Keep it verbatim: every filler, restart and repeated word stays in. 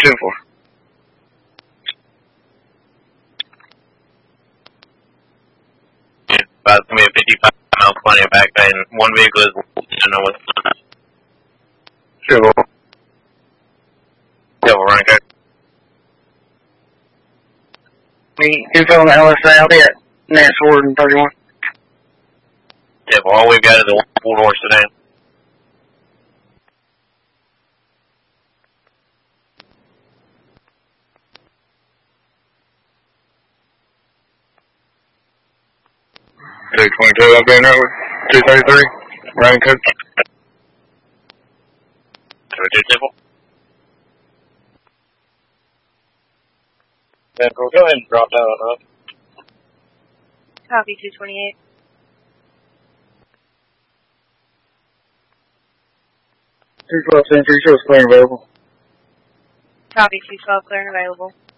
ten four. About to be a fifty-five mile plenty of back bay, and one vehicle is, I don't know what's on it. Sure. Devil running code. Me, info on the L S A, I'll be at Nance Ward and thirty-one. Devil, all we've got is a one horse sedan. two twenty-two, I'll be in over. two thirty-three, running code. twenty-two simple. Central, go ahead and drop down on up. Copy, two twenty-eight. two twelve, ten three, shows clear and available. Copy, two twelve, clear and available.